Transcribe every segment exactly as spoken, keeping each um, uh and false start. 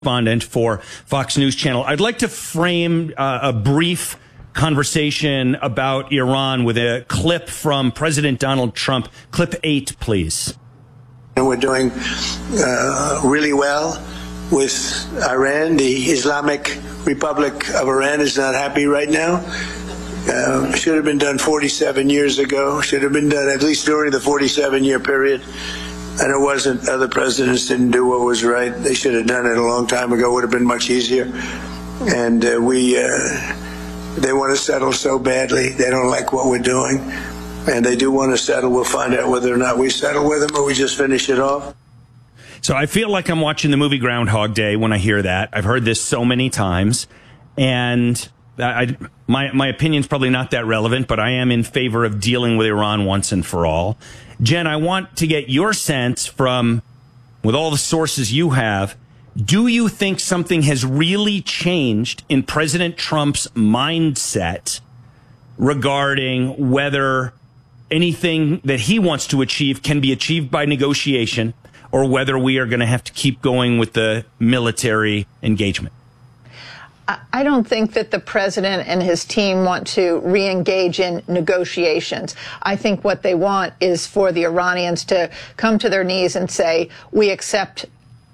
Correspondent for Fox News Channel. I'd like to frame uh, a brief conversation about Iran with a clip from President Donald Trump. Clip eight, please. And we're doing uh, really well with Iran. The Islamic Republic of Iran is not happy right now. Uh, should have been done forty-seven years ago. Should have been done at least during the forty-seven year period. And it wasn't. Other presidents didn't do what was right. They should have done it a long time ago. It would have been much easier. And uh, we, uh, they want to settle so badly. They don't like what we're doing. And they do want to settle. We'll find out whether or not we settle with them or we just finish it off. So I feel like I'm watching the movie Groundhog Day when I hear that. I've heard this so many times. And I, my, my opinion's probably not that relevant, but I am in favor of dealing with Iran once and for all. Jen, I want to get your sense from, with all the sources you have, do you think something has really changed in President Trump's mindset regarding whether anything that he wants to achieve can be achieved by negotiation, or whether we are going to have to keep going with the military engagement? I don't think that the president and his team want to re-engage in negotiations. I think what they want is for the Iranians to come to their knees and say, we accept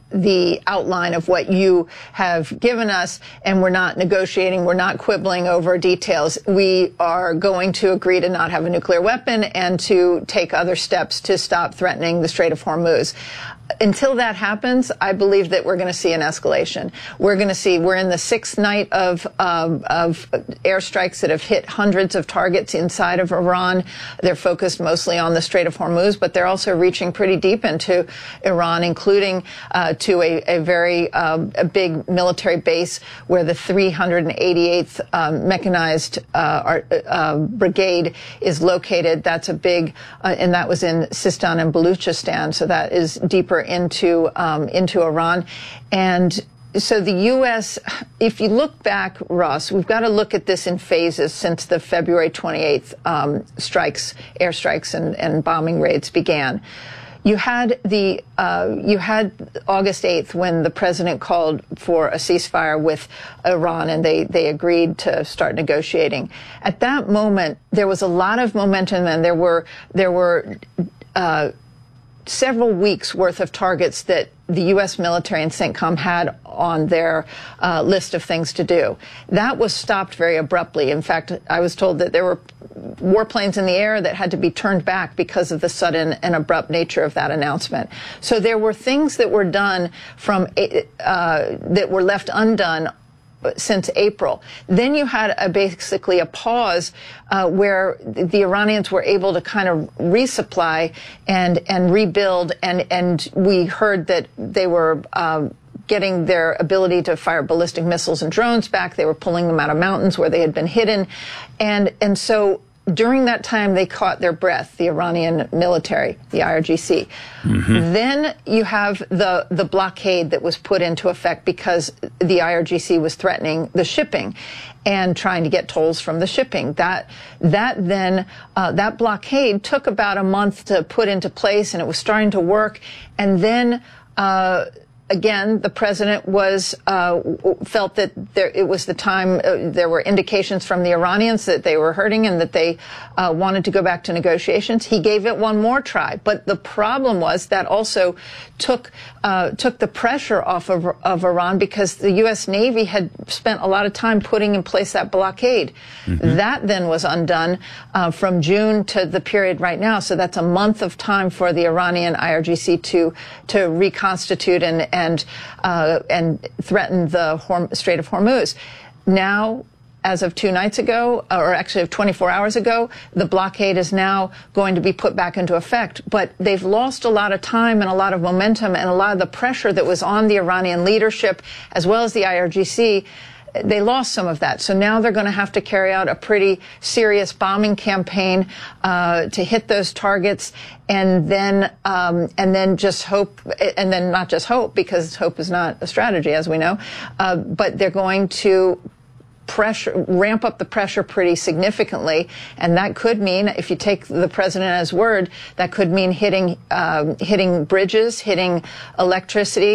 the outline of what you have given us, and we're not negotiating, we're not quibbling over details. We are going to agree to not have a nuclear weapon and to take other steps to stop threatening the Strait of Hormuz. Until that happens, I believe that we're going to see an escalation. We're going to see, we're in the sixth night of, um, of airstrikes that have hit hundreds of targets inside of Iran. They're focused mostly on the Strait of Hormuz, but they're also reaching pretty deep into Iran, including uh, to a, a very um, a big military base where the three hundred eighty-eighth um, Mechanized uh, uh, Brigade is located. That's a big, uh, and that was in Sistan and Baluchistan, so that is deeper into um, into Iran. And so the U S, if you look back, Ross, we've got to look at this in phases since the February twenty-eighth um, strikes, airstrikes and, and bombing raids began. You had the uh, you had August eighth when the president called for a ceasefire with Iran, and they they agreed to start negotiating. At that moment, there was a lot of momentum, and there were there were uh, several weeks worth of targets that the U S military and CENTCOM had on their uh, list of things to do. That was stopped very abruptly. In fact, I was told that there were warplanes in the air that had to be turned back because of the sudden and abrupt nature of that announcement. So there were things that were done from uh, that were left undone since April. Then you had a, basically a pause uh, where the Iranians were able to kind of resupply and and rebuild, and and we heard that they were um, getting their ability to fire ballistic missiles and drones back. They were pulling them out of mountains where they had been hidden, and and so during that time, they caught their breath, the Iranian military, the I R G C. Mm-hmm. Then you have the, the blockade that was put into effect because the I R G C was threatening the shipping and trying to get tolls from the shipping. That, that then, uh, that blockade took about a month to put into place, and it was starting to work. And then, uh, Again, the president was uh, felt that there, it was the time. Uh, there were indications from the Iranians that they were hurting and that they uh, wanted to go back to negotiations. He gave it one more try, but the problem was that also took uh, took the pressure off of, of Iran, because the U S Navy had spent a lot of time putting in place that blockade. Mm-hmm. That then was undone uh, from June to the period right now. So that's a month of time for the Iranian I R G C to to reconstitute and. and uh, and threatened the Horm- Strait of Hormuz. Now, as of two nights ago, or actually of twenty-four hours ago, the blockade is now going to be put back into effect. But they've lost a lot of time and a lot of momentum, and a lot of the pressure that was on the Iranian leadership, as well as the I R G C. They lost some of that. So now they're going to have to carry out a pretty serious bombing campaign uh, to hit those targets, and then um, and then just hope, and then not just hope, because hope is not a strategy, as we know, uh, but they're going to pressure, ramp up the pressure pretty significantly, and that could mean, if you take the president at his word, that could mean hitting um, hitting bridges, hitting electricity,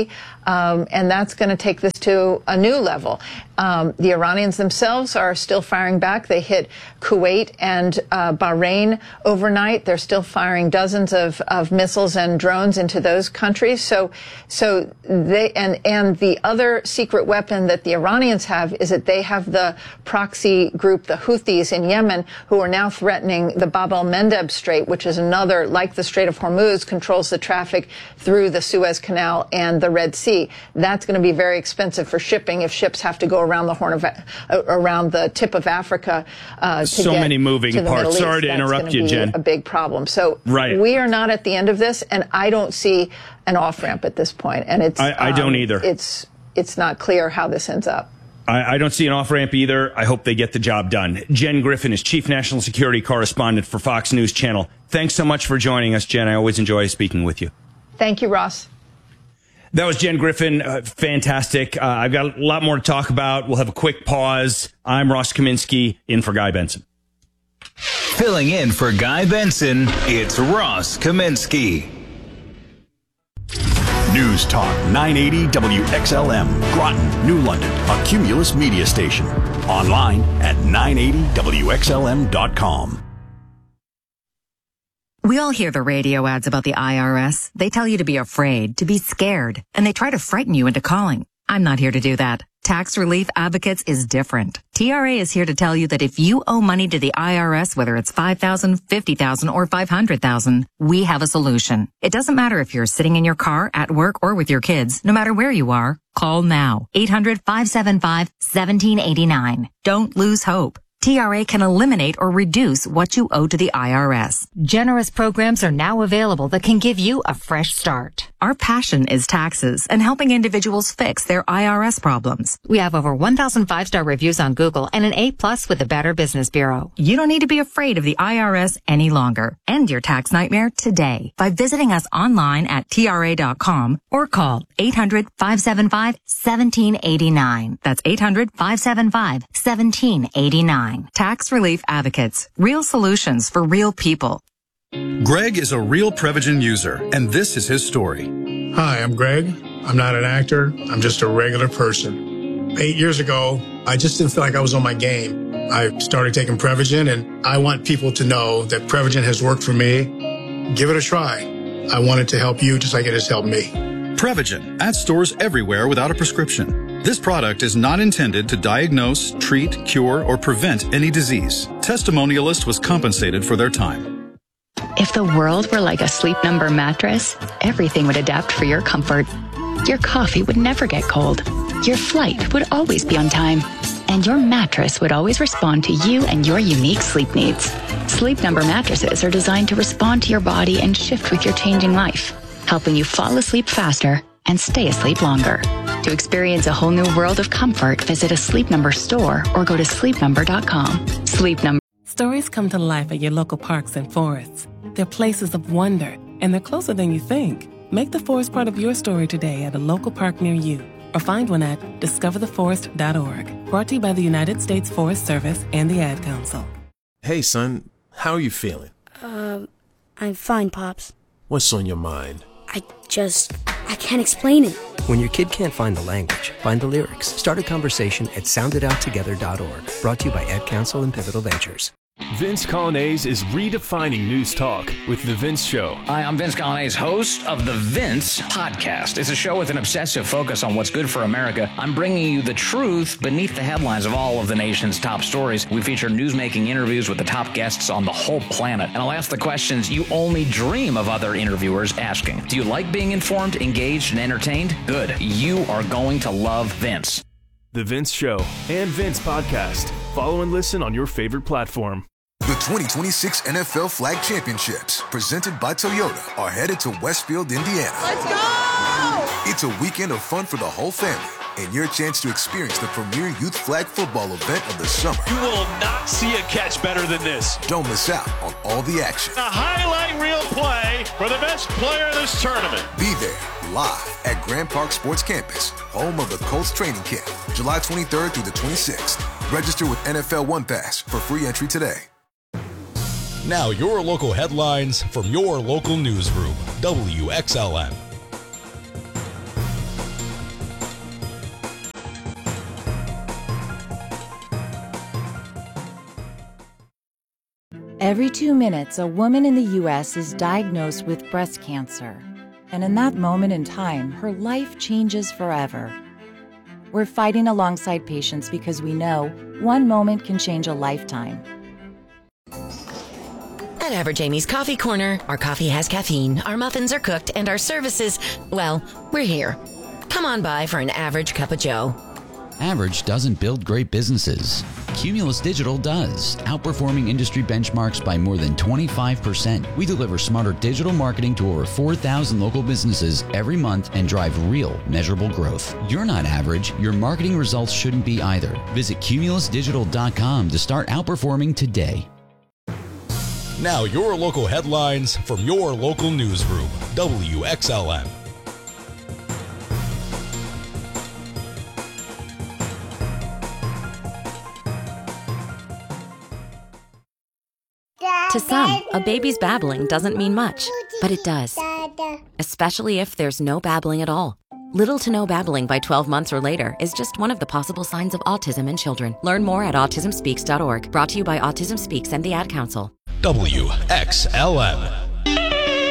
Um, and that's going to take this to a new level. Um, the Iranians themselves are still firing back. They hit Kuwait and uh, Bahrain overnight. They're still firing dozens of, of missiles and drones into those countries. So, so they and and the other secret weapon that the Iranians have is that they have the proxy group, the Houthis in Yemen, who are now threatening the Bab el-Mandeb Strait, which is another, like the Strait of Hormuz, controls the traffic through the Suez Canal and the Red Sea. That's going to be very expensive for shipping if ships have to go around the horn of, uh, around the tip of Africa. Uh, to so get many moving to the parts. Middle Sorry East. to interrupt That's you, be Jen. A big problem. So right. we are not at the end of this, and I don't see an off ramp at this point. And it's I, I um, don't either. It's it's not clear how this ends up. I, I don't see an off-ramp either. I hope they get the job done. Jen Griffin is Chief National Security Correspondent for Fox News Channel. Thanks so much for joining us, Jen. I always enjoy speaking with you. Thank you, Ross. That was Jen Griffin. Uh, fantastic. Uh, I've got a lot more to talk about. We'll have a quick pause. I'm Ross Kaminsky, in for Guy Benson. Filling in for Guy Benson, it's Ross Kaminsky. News Talk nine eighty W X L M, Groton, New London, a Cumulus media station. Online at nine eighty W X L M dot com. We all hear the radio ads about the I R S. They tell you to be afraid, to be scared, and they try to frighten you into calling. I'm not here to do that. Tax Relief Advocates is different. T R A is here to tell you that if you owe money to the I R S, whether it's five thousand dollars, fifty thousand dollars, or five hundred thousand dollars, we have a solution. It doesn't matter if you're sitting in your car, at work, or with your kids. No matter where you are, call now. eight hundred, five seven five, one seven eight nine. Don't lose hope. T R A can eliminate or reduce what you owe to the I R S. Generous programs are now available that can give you a fresh start. Our passion is taxes and helping individuals fix their I R S problems. We have over one thousand five-star reviews on Google and an A plus with the Better Business Bureau. You don't need to be afraid of the I R S any longer. End your tax nightmare today by visiting us online at T R A dot com or call eight hundred, five seven five, one seven eight nine. That's eight hundred, five seven five, one seven eight nine. Tax Relief Advocates. Real solutions for real people. Greg is a real Prevagen user, and this is his story. Hi, I'm Greg. I'm not an actor. I'm just a regular person. Eight years ago, I just didn't feel like I was on my game. I started taking Prevagen, and I want people to know that Prevagen has worked for me. Give it a try. I want it to help you just like it has helped me. Prevagen, at stores everywhere without a prescription. This product is not intended to diagnose, treat, cure, or prevent any disease. Testimonialist was compensated for their time. If the world were like a Sleep Number mattress, everything would adapt for your comfort. Your coffee would never get cold. Your flight would always be on time. And your mattress would always respond to you and your unique sleep needs. Sleep Number mattresses are designed to respond to your body and shift with your changing life, helping you fall asleep faster and stay asleep longer. To experience a whole new world of comfort, visit a Sleep Number store or go to sleep number dot com. Sleep Number. Stories come to life at your local parks and forests. They're places of wonder, and they're closer than you think. Make the forest part of your story today at a local park near you, or find one at discover the forest dot org. Brought to you by the United States Forest Service and the Ad Council. Hey, son, how are you feeling? Uh, I'm fine, Pops. What's on your mind? I just, I can't explain it. When your kid can't find the language, find the lyrics. Start a conversation at sound it out together dot org. Brought to you by Ad Council and Pivotal Ventures. Vince Colonnese is redefining news talk with The Vince Show. Hi, I'm Vince Colonnese, host of The Vince Podcast. It's a show with an obsessive focus on what's good for America. I'm bringing you the truth beneath the headlines of all of the nation's top stories. We feature newsmaking interviews with the top guests on the whole planet. And I'll ask the questions you only dream of other interviewers asking. Do you like being informed, engaged, and entertained? Good. You are going to love Vince. The Vince Show and Vince Podcast. Follow and listen on your favorite platform. The twenty twenty-six N F L Flag Championships, presented by Toyota, are headed to Westfield, Indiana. Let's go! It's a weekend of fun for the whole family and your chance to experience the premier youth flag football event of the summer. You will not see a catch better than this. Don't miss out on all the action. A highlight reel play for the best player in this tournament. Be there live at Grand Park Sports Campus, home of the Colts training camp, July twenty-third through the twenty-sixth. Register with N F L One Pass for free entry today. Now your local headlines from your local newsroom, W X L M. Every two minutes, a woman in the U S is diagnosed with breast cancer. And in that moment in time, her life changes forever. We're fighting alongside patients because we know one moment can change a lifetime. At Average Amy's Coffee Corner, our coffee has caffeine, our muffins are cooked, and our services, well, we're here. Come on by for an average cup of joe. Average doesn't build great businesses. Cumulus Digital does, outperforming industry benchmarks by more than twenty-five percent. We deliver smarter digital marketing to over four thousand local businesses every month and drive real, measurable growth. You're not average. Your marketing results shouldn't be either. Visit cumulus digital dot com to start outperforming today. Now your local headlines from your local newsroom, W X L M. To some, a baby's babbling doesn't mean much, but it does. Especially if there's no babbling at all. Little to no babbling by twelve months or later is just one of the possible signs of autism in children. Learn more at autism speaks dot org. Brought to you by Autism Speaks and the Ad Council. W X L M.